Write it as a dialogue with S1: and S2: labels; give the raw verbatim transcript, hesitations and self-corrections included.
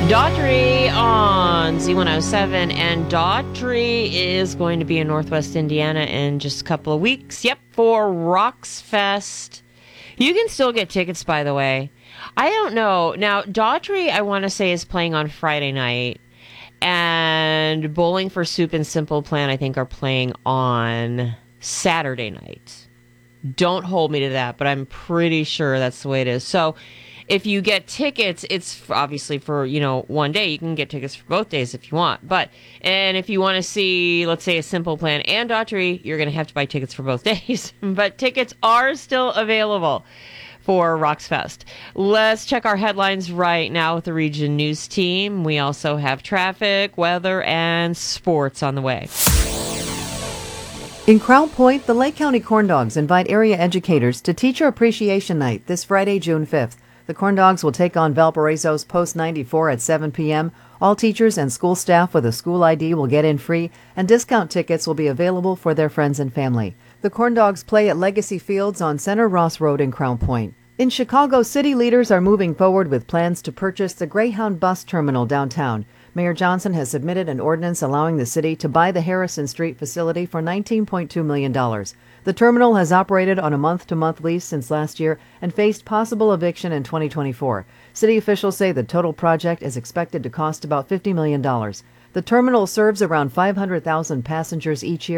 S1: Daughtry on Z one oh seven, and Daughtry is going to be in Northwest Indiana in just a couple of weeks. Yep, for Rocks Fest. You can still get tickets, by the way. I don't know. Now, Daughtry, I want to say, is playing on Friday night, and Bowling for Soup and Simple Plan, I think, are playing on Saturday night. Don't hold me to that, but I'm pretty sure that's the way it is. So, if you get tickets, it's obviously for, you know, one day. You can get tickets for both days if you want. But, and if you want to see, let's say, a Simple Plan and Daughtry, you're going to have to buy tickets for both days. But tickets are still available for Rocks Fest. Let's check our headlines right now with the Region News team. We also have traffic, weather, and sports on the way.
S2: In Crown Point, the Lake County Corn Dogs invite area educators to Teacher Appreciation Night this Friday, June fifth. The Corn Dogs will take on Valparaiso's Post ninety-four at seven p.m. All teachers and school staff with a school I D will get in free, and discount tickets will be available for their friends and family. The Corn Dogs play at Legacy Fields on Center Ross Road in Crown Point. In Chicago, city leaders are moving forward with plans to purchase the Greyhound bus terminal downtown. Mayor Johnson has submitted an ordinance allowing the city to buy the Harrison Street facility for nineteen point two million dollars. The terminal has operated on a month-to-month lease since last year and faced possible eviction in twenty twenty-four. City officials say the total project is expected to cost about fifty million dollars. The terminal serves around five hundred thousand passengers each year.